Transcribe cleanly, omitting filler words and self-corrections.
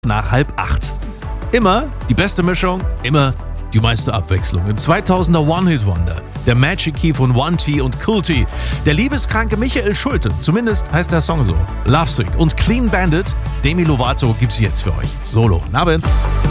nach 7:30. Immer die beste Mischung, immer die meiste Abwechslung. Im 2000er One-Hit-Wonder, der Magic Key von 1T und Cool T, der liebeskranke Michael Schulte, zumindest heißt der Song so, Lovesick und Clean Bandit, Demi Lovato gibt's jetzt für euch. Solo. Abend.